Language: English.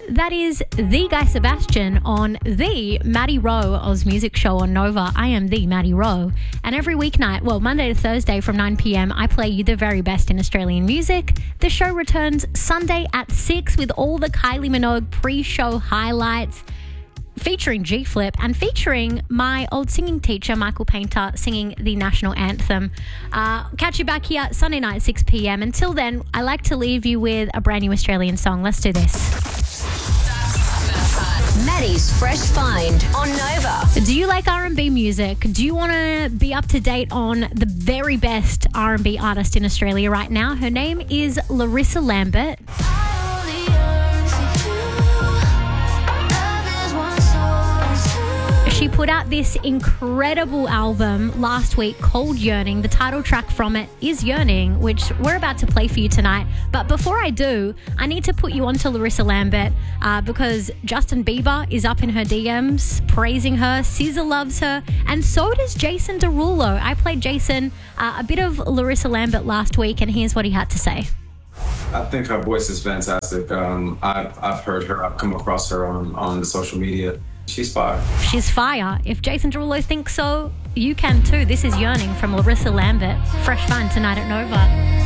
That is the Guy Sebastian on the Maddie Rowe Oz Music Show on Nova. I am the Maddie Rowe. And every weeknight, Monday to Thursday from 9 p.m, I play you the very best in Australian music. The show returns Sunday at 6 with all the Kylie Minogue pre-show highlights, featuring G-Flip and featuring my old singing teacher, Michael Painter, singing the national anthem. Catch you back here Sunday night at 6 p.m. Until then, I like to leave you with a brand new Australian song. Let's do this. Maddie's Fresh Find on Nova. Do you like R&B music? Do you want to be up to date on the very best R&B artist in Australia right now? Her name is Larissa Lambert. She put out this incredible album last week called Yearning. The title track from it is Yearning, which we're about to play for you tonight. But before I do, I need to put you onto Larissa Lambert because Justin Bieber is up in her DMs praising her. SZA loves her, and so does Jason Derulo. I played Jason a bit of Larissa Lambert last week, and here's what he had to say. I think her voice is fantastic. I've heard her. I've come across her on the social media. She's fire. She's fire. If Jason Derulo thinks so, you can too. This is Yearning from Larissa Lambert. Fresh Fun tonight at Nova.